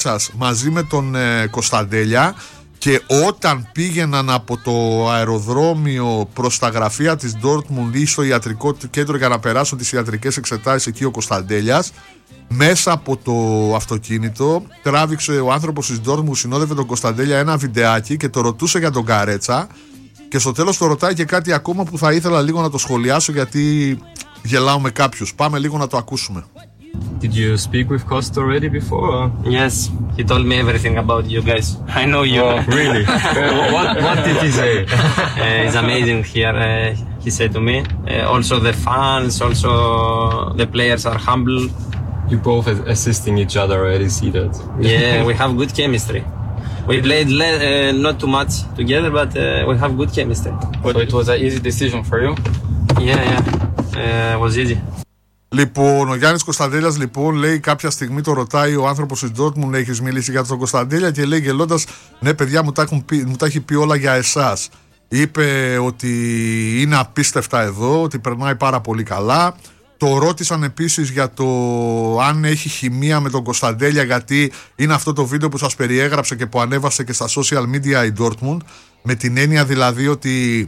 σας μαζί με τον Κωνσταντέλια, και όταν πήγαιναν από το αεροδρόμιο προς τα γραφεία της Dortmund ή στο ιατρικό κέντρο για να περάσουν τις ιατρικές εξετάσεις εκεί ο Κωνσταντέλιας, μέσα από το αυτοκίνητο τράβηξε ο άνθρωπος της Dortmund που συνόδευε τον Κωνσταντέλια ένα βιντεάκι και το ρωτούσε για τον Καρέτσα, και στο τέλος το ρωτάει και κάτι ακόμα που θα ήθελα λίγο να το σχολιάσω, γιατί γελάω με κάποιους. Πάμε λίγο να το ακούσουμε. Did you speak with Costa already before? Or? Yes, he told me everything about you guys. I know you. Oh, really? What did he say? It's amazing here, he said to me. Also the fans, also the players are humble. You both assisting each other, I already see that. Yeah, we have good chemistry. We played not too much together, but we have good chemistry. So it was an easy decision for you? Yeah, it was easy. Λοιπόν, ο Γιάννης Κωνσταντέλιας λοιπόν λέει, κάποια στιγμή το ρωτάει ο άνθρωπος της Dortmund, έχεις μιλήσει για τον Κωνσταντέλια, και λέει γελώντας, ναι παιδιά, μου τα έχει πει όλα για εσάς. Είπε ότι είναι απίστευτα εδώ, ότι περνάει πάρα πολύ καλά. Το ρώτησαν επίσης για το αν έχει χημεία με τον Κωνσταντέλια, γιατί είναι αυτό το βίντεο που σας περιέγραψε και που ανέβασε και στα social media η Dortmund, με την έννοια δηλαδή ότι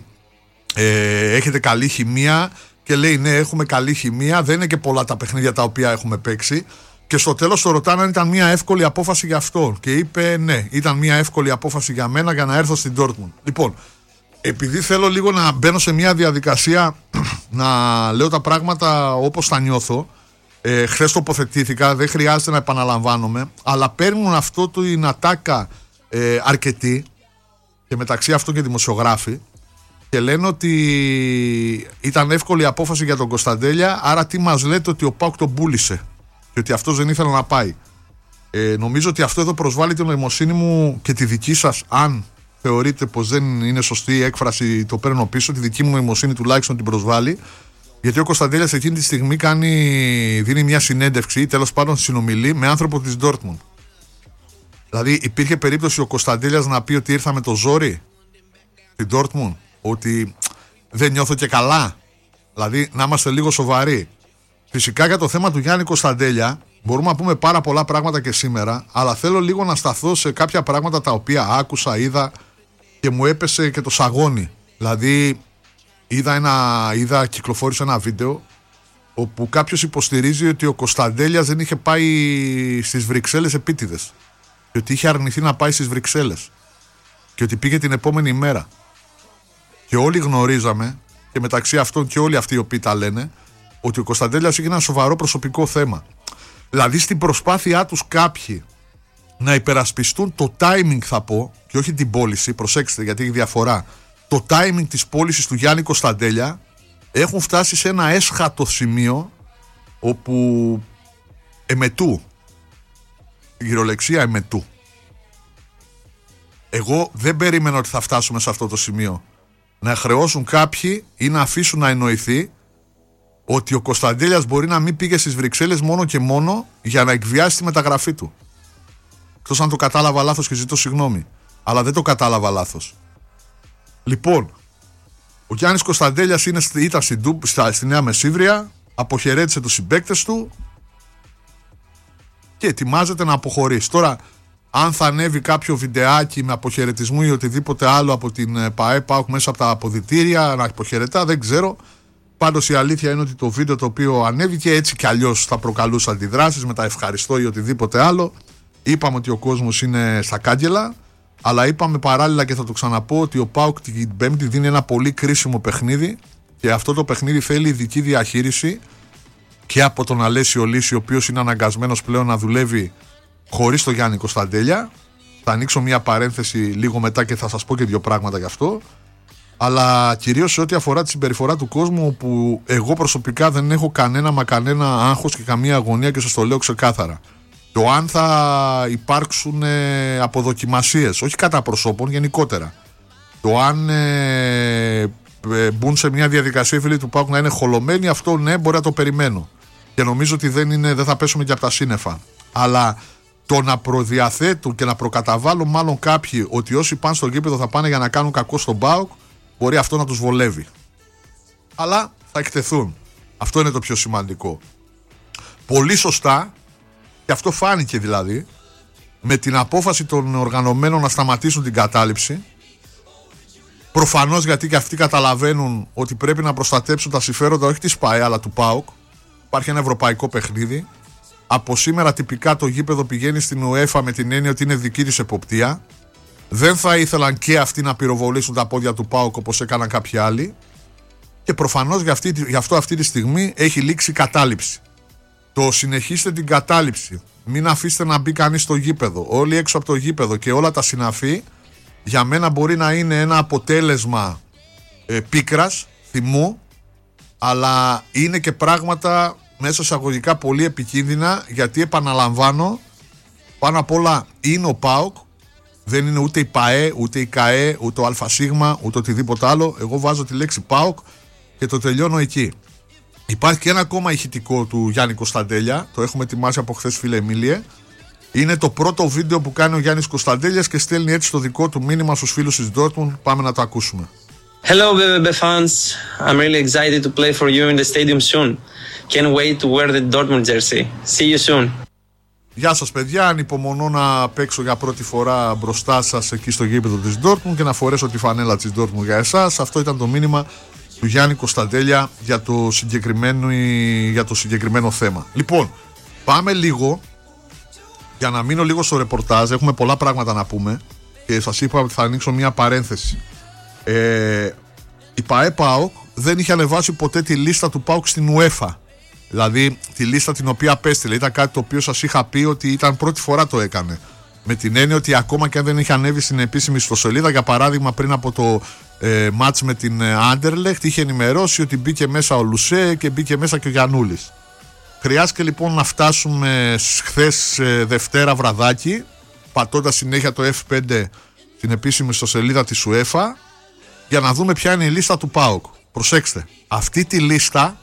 έχετε καλή χημεία. Και λέει ναι, έχουμε καλή χημεία, δεν είναι και πολλά τα παιχνίδια τα οποία έχουμε παίξει. Και στο τέλος το ρωτάνε αν ήταν μια εύκολη απόφαση για αυτόν. Και είπε ναι, ήταν μια εύκολη απόφαση για μένα για να έρθω στην Dortmund. Λοιπόν, επειδή θέλω λίγο να μπαίνω σε μια διαδικασία να λέω τα πράγματα όπως τα νιώθω, χθες τοποθετήθηκα, δεν χρειάζεται να επαναλαμβάνομαι, αλλά παίρνουν αυτό την ατάκα αρκετοί, και μεταξύ αυτών και δημοσιογράφοι, και λένε ότι ήταν εύκολη απόφαση για τον Κωνσταντέλια, άρα τι μας λέτε ότι ο ΠΑΟΚ τον πούλησε και ότι αυτός δεν ήθελε να πάει. Νομίζω ότι αυτό εδώ προσβάλλει την νοημοσύνη μου και τη δική σας, αν θεωρείτε πως δεν είναι σωστή η έκφραση, το παίρνω πίσω, τη δική μου νοημοσύνη τουλάχιστον την προσβάλλει, γιατί ο Κωνσταντέλιας εκείνη τη στιγμή δίνει μια συνέντευξη ή τέλος πάντων συνομιλεί με άνθρωπο της Dortmund. Δηλαδή υπήρχε περίπτωση ο Κωνσταντέλιας να πει ότι ήρθα με το ζόρι στην Dortmund, ότι δεν νιώθω και καλά, δηλαδή να είμαστε λίγο σοβαροί. Φυσικά για το θέμα του Γιάννη Κωνσταντέλια μπορούμε να πούμε πάρα πολλά πράγματα και σήμερα, αλλά θέλω λίγο να σταθώ σε κάποια πράγματα τα οποία είδα και μου έπεσε και το σαγόνι. Δηλαδή κυκλοφόρησε ένα βίντεο όπου κάποιος υποστηρίζει ότι ο Κωνσταντέλιας δεν είχε πάει στις Βρυξέλλες επίτηδες και ότι είχε αρνηθεί να πάει στις Βρυξέλλες και ότι πήγε την επόμενη μέρα. Και όλοι γνωρίζαμε, και μεταξύ αυτών και όλοι αυτοί οι οποίοι τα λένε, ότι ο Κωνσταντέλιας είχε ένα σοβαρό προσωπικό θέμα. Δηλαδή στην προσπάθειά τους κάποιοι να υπερασπιστούν το timing, θα πω, και όχι την πώληση, προσέξτε γιατί έχει διαφορά, το timing της πώλησης του Γιάννη Κωνσταντέλια, έχουν φτάσει σε ένα έσχατο σημείο όπου εμετού, η γυρολεξία εμετού. Εγώ δεν περίμενα ότι θα φτάσουμε σε αυτό το σημείο. Να χρεώσουν κάποιοι ή να αφήσουν να εννοηθεί ότι ο Κωνσταντέλιας μπορεί να μην πήγε στις Βρυξέλλες μόνο και μόνο για να εκβιάσει τη μεταγραφή του. Εκτός αν το κατάλαβα λάθος και ζητώ συγγνώμη. Αλλά δεν το κατάλαβα λάθος. Λοιπόν, ο Γιάννης Κωνσταντέλιας ήταν στη Νέα Μεσσύβρια, αποχαιρέτησε τους συμπαίκτες του και ετοιμάζεται να αποχωρήσει. Τώρα, αν θα ανέβει κάποιο βιντεάκι με αποχαιρετισμού ή οτιδήποτε άλλο από την ΠΑΕ-ΠΑΟΚ μέσα από τα αποδυτήρια να αποχαιρετά, δεν ξέρω. Πάντως η αλήθεια είναι ότι το βίντεο το οποίο ανέβηκε έτσι κι αλλιώς θα προκαλούσε αντιδράσεις με τα ευχαριστώ ή οτιδήποτε άλλο. Είπαμε ότι ο κόσμος είναι στα κάγκελα, αλλά είπαμε παράλληλα και θα το ξαναπώ ότι ο ΠΑΟΚ την Πέμπτη δίνει ένα πολύ κρίσιμο παιχνίδι και αυτό το παιχνίδι θέλει ειδική διαχείριση και από τον Αλέσιο Λύση, ο οποίος είναι αναγκασμένος πλέον να δουλεύει χωρίς τον Γιάννη Κωνσταντέλια. Θα ανοίξω μια παρένθεση λίγο μετά και θα σας πω και δύο πράγματα γι' αυτό. Αλλά κυρίως σε ό,τι αφορά τη συμπεριφορά του κόσμου, όπου εγώ προσωπικά δεν έχω κανένα άγχος και καμία αγωνία και σας το λέω ξεκάθαρα. Το αν θα υπάρξουν αποδοκιμασίες, όχι κατά προσώπων, γενικότερα. Το αν μπουν σε μια διαδικασία οι φίλοι του ΠΑΟΚ να είναι χολωμένοι, αυτό ναι, μπορεί να το περιμένω. Και νομίζω ότι δεν θα πέσουμε και από τα σύννεφα. Αλλά το να προδιαθέτουν και να προκαταβάλουν μάλλον κάποιοι ότι όσοι πάνε στο γήπεδο θα πάνε για να κάνουν κακό στον ΠΑΟΚ, μπορεί αυτό να τους βολεύει. Αλλά θα εκτεθούν. Αυτό είναι το πιο σημαντικό. Πολύ σωστά, και αυτό φάνηκε δηλαδή, με την απόφαση των οργανωμένων να σταματήσουν την κατάληψη. Προφανώς γιατί και αυτοί καταλαβαίνουν ότι πρέπει να προστατέψουν τα συμφέροντα όχι της ΠΑΕ αλλά του ΠΑΟΚ. Υπάρχει ένα ευρωπαϊκό παιχνίδι. Από σήμερα τυπικά το γήπεδο πηγαίνει στην UEFA με την έννοια ότι είναι δική της εποπτεία. Δεν θα ήθελαν και αυτοί να πυροβολήσουν τα πόδια του ΠΑΟΚ όπως έκαναν κάποιοι άλλοι. Και προφανώς γι' αυτό αυτή τη στιγμή έχει λήξει η κατάληψη. Το συνεχίστε την κατάληψη. Μην αφήσετε να μπει κανείς στο γήπεδο. Όλοι έξω από το γήπεδο και όλα τα συναφή, για μένα μπορεί να είναι ένα αποτέλεσμα πίκρας, θυμού, αλλά είναι και πράγματα μέσα εισαγωγικά πολύ επικίνδυνα, γιατί επαναλαμβάνω, πάνω απ' όλα είναι ο ΠΑΟΚ, δεν είναι ούτε η ΠΑΕ, ούτε η ΚΑΕ, ούτε ο ΑΣ, ούτε οτιδήποτε άλλο. Εγώ βάζω τη λέξη ΠΑΟΚ και το τελειώνω εκεί. Υπάρχει και ένα ακόμα ηχητικό του Γιάννη Κωνσταντέλια, το έχουμε ετοιμάσει από χθες, φίλε Εμίλιε. Είναι το πρώτο βίντεο που κάνει ο Γιάννης Κωνσταντέλιας και στέλνει έτσι το δικό του μήνυμα στους φίλους της Dortmund. Πάμε να το ακούσουμε. Hello BBB fans, I'm really excited to play for you in the stadium soon. Can't wait to wear the Dortmund jersey. See you soon. Γεια σας παιδιά, ανυπομονώ να παίξω για πρώτη φορά μπροστά σας εκεί στο γήπεδο της Dortmund και να φορέσω τη φανέλα της Dortmund για εσάς. Αυτό ήταν το μήνυμα του Γιάννη Κωνσταντέλια για το συγκεκριμένο θέμα. Λοιπόν, πάμε λίγο, για να μείνω λίγο στο ρεπορτάζ, έχουμε πολλά πράγματα να πούμε και σας είπα ότι θα ανοίξω μια παρένθεση. Η ΠΑΕ ΠΑΟΚ δεν είχε ανεβάσει ποτέ τη λίστα του ΠΑΟΚ στην UEFA. Δηλαδή τη λίστα την οποία απέστειλε. Ήταν κάτι το οποίο σας είχα πει ότι ήταν πρώτη φορά το έκανε. Με την έννοια ότι ακόμα και αν δεν είχε ανέβει στην επίσημη ιστοσελίδα, για παράδειγμα πριν από το μάτς με την Άντερλεχτ, είχε ενημερώσει ότι μπήκε μέσα ο Λουσέ και μπήκε μέσα και ο Γιαννούλης. Χρειάστηκε λοιπόν να φτάσουμε χθες Δευτέρα βραδάκι, πατώντας συνέχεια το F5 στην επίσημη ιστοσελίδα της UEFA, για να δούμε ποια είναι η λίστα του ΠΑΟΚ. Προσέξτε, αυτή τη λίστα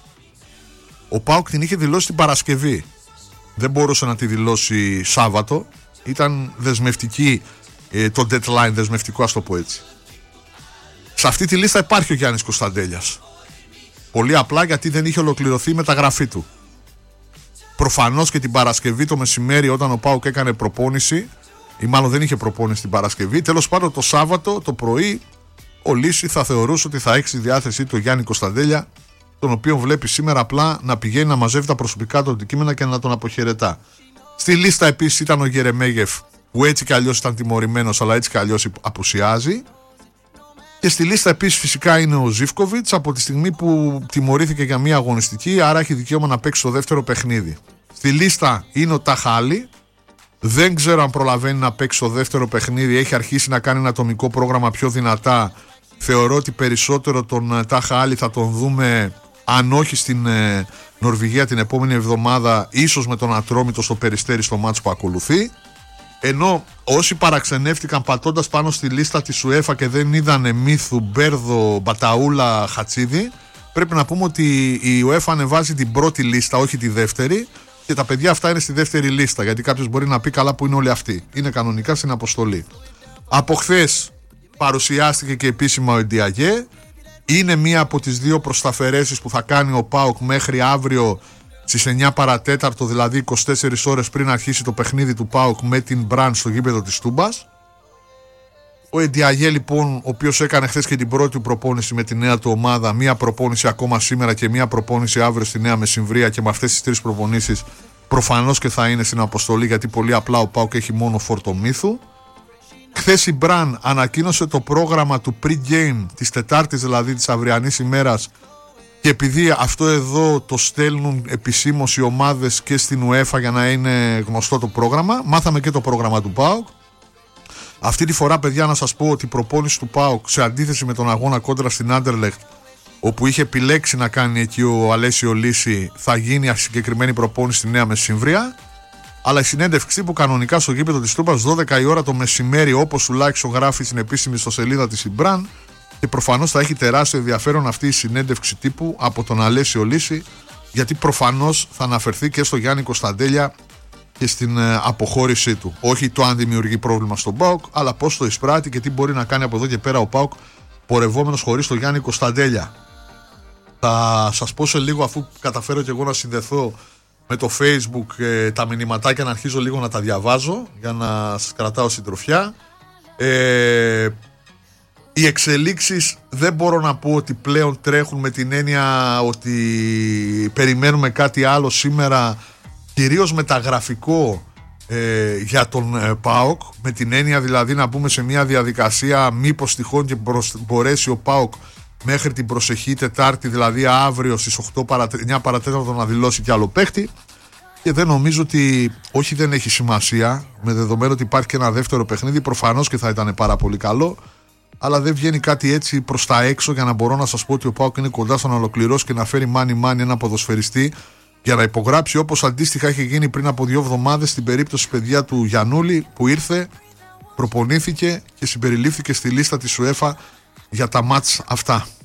ο ΠΑΟΚ την είχε δηλώσει την Παρασκευή. Δεν μπορούσε να τη δηλώσει Σάββατο. Ήταν δεσμευτική, το deadline δεσμευτικό, ας το πω έτσι. Σε αυτή τη λίστα υπάρχει ο Γιάννης Κωνσταντέλιας. Πολύ απλά γιατί δεν είχε ολοκληρωθεί η μεταγραφή του. Προφανώς και την Παρασκευή το μεσημέρι, όταν ο ΠΑΟΚ έκανε προπόνηση, ή μάλλον δεν είχε προπόνηση την Παρασκευή, τέλος πάντων το Σάββατο το πρωί ο Λύση θα θεωρούσε ότι θα έχει στη διάθεσή του Γιάννη Κωνσταντέλια, τον οποίο βλέπει σήμερα απλά να πηγαίνει να μαζεύει τα προσωπικά του αντικείμενα και να τον αποχαιρετά. Στη λίστα επίσης ήταν ο Γερεμέγεφ, που έτσι κι αλλιώς ήταν τιμωρημένος, αλλά έτσι κι αλλιώς απουσιάζει. Και στη λίστα επίσης φυσικά είναι ο Ζίβκοβιτς, από τη στιγμή που τιμωρήθηκε για μία αγωνιστική, άρα έχει δικαίωμα να παίξει το δεύτερο παιχνίδι. Στη λίστα είναι ο Ταχάλη. Δεν ξέρω αν προλαβαίνει να παίξει το δεύτερο παιχνίδι. Έχει αρχίσει να κάνει ένα ατομικό πρόγραμμα πιο δυνατά. Θεωρώ ότι περισσότερο τον Ταχάλη θα τον δούμε, αν όχι στην Νορβηγία την επόμενη εβδομάδα, ίσως με τον Ατρόμητο στο Περιστέρι στο μάτς που ακολουθεί. Ενώ όσοι παραξενεύτηκαν πατώντας πάνω στη λίστα της UEFA και δεν είδανε Μύθου, Μπέρδο, Μπαταούλα, Χατσίδη, πρέπει να πούμε ότι η UEFA ανεβάζει την πρώτη λίστα, όχι τη δεύτερη, και τα παιδιά αυτά είναι στη δεύτερη λίστα, γιατί κάποιος μπορεί να πει καλά που είναι όλοι αυτοί. Είναι κανονικά στην αποστολή. Από χθες παρουσιάστηκε και επίσημα ο Εντιαγέ. Είναι μία από τις δύο προσταφαιρέσεις που θα κάνει ο ΠΑΟΚ μέχρι αύριο στις 9 παρατέταρτο, δηλαδή 24 ώρες πριν αρχίσει το παιχνίδι του ΠΑΟΚ με την Μπραν στο γήπεδο της Τούμπας. Ο Εντιαγέ λοιπόν, ο οποίος έκανε χθες και την πρώτη του προπόνηση με τη νέα του ομάδα, μία προπόνηση ακόμα σήμερα και μία προπόνηση αύριο στη Νέα Μεσημβρία, και με αυτές τις τρεις προπονήσεις προφανώς και θα είναι στην αποστολή, γιατί πολύ απλά ο ΠΑΟΚ έχει μόνο φόρτο Μύθου. Χθες η Μπραν ανακοίνωσε το πρόγραμμα του pre-game της Τετάρτης, δηλαδή της αυριανής ημέρας, και επειδή αυτό εδώ το στέλνουν επισήμως οι ομάδες και στην UEFA για να είναι γνωστό το πρόγραμμα, μάθαμε και το πρόγραμμα του ΠΑΟΚ. Αυτή τη φορά, παιδιά, να σας πω ότι η προπόνηση του ΠΑΟΚ, σε αντίθεση με τον αγώνα κόντρα στην Άντερλεχτ, όπου είχε επιλέξει να κάνει εκεί ο Αλέσιο Λύση, θα γίνει συγκεκριμένη προπόνηση στη Νέα Μεσημβρία. Αλλά η συνέντευξη που κανονικά στο γήπεδο της Τούμπας 12 η ώρα το μεσημέρι, όπως τουλάχιστον γράφει στην επίσημη ιστοσελίδα της Ιμπραν, και προφανώς θα έχει τεράστιο ενδιαφέρον αυτή η συνέντευξη τύπου από τον Αλέσιο Λύση, γιατί προφανώς θα αναφερθεί και στο Γιάννη Κωνσταντέλια και στην αποχώρησή του. Όχι το αν δημιουργεί πρόβλημα στον ΠΑΟΚ, αλλά πώς το εισπράττει και τι μπορεί να κάνει από εδώ και πέρα ο ΠΑΟΚ πορευόμενος χωρίς τον Γιάννη Κωνσταντέλια. Θα σας πω σε λίγο, αφού καταφέρω και εγώ να συνδεθώ με το Facebook τα μηνυματάκια να αρχίζω λίγο να τα διαβάζω για να σας κρατάω συντροφιά. Οι εξελίξεις δεν μπορώ να πω ότι πλέον τρέχουν με την έννοια ότι περιμένουμε κάτι άλλο σήμερα, κυρίως μεταγραφικό για τον ΠΑΟΚ, με την έννοια δηλαδή να μπούμε σε μια διαδικασία μήπως τυχόν και μπορέσει ο ΠΑΟΚ μέχρι την προσεχή Τετάρτη, δηλαδή αύριο στις 9 παρατέταρτο να δηλώσει κι άλλο παίχτη. Και δεν νομίζω ότι, όχι δεν έχει σημασία, με δεδομένο ότι υπάρχει και ένα δεύτερο παιχνίδι, προφανώς και θα ήταν πάρα πολύ καλό, αλλά δεν βγαίνει κάτι έτσι προς τα έξω για να μπορώ να σας πω ότι ο ΠΑΟΚ είναι κοντά στο να ολοκληρώσει και να φέρει μάνι ένα ποδοσφαιριστή για να υπογράψει, όπως αντίστοιχα είχε γίνει πριν από 2 εβδομάδες στην περίπτωση παιδιά του Γιαννούλη, που ήρθε, προπονήθηκε και συμπεριλήφθηκε στη λίστα της UEFA για τα μάτς αυτά.